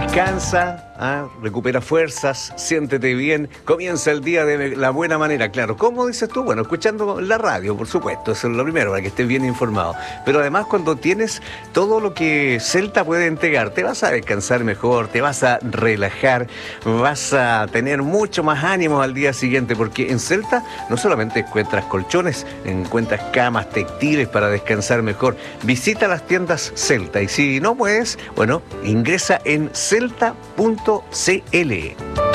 Descansa, recupera fuerzas, siéntete bien, comienza el día de la buena manera, claro. ¿Cómo dices tú? Bueno, escuchando la radio, por supuesto, eso es lo primero, para que estés bien informado. Pero además, cuando tienes todo lo que Celta puede entregar, te vas a descansar mejor, te vas a relajar, vas a tener mucho más ánimo al día siguiente, porque en Celta no solamente encuentras colchones, encuentras camas textiles para descansar mejor. Visita las tiendas Celta y si no puedes, bueno, ingresa en celta.cl.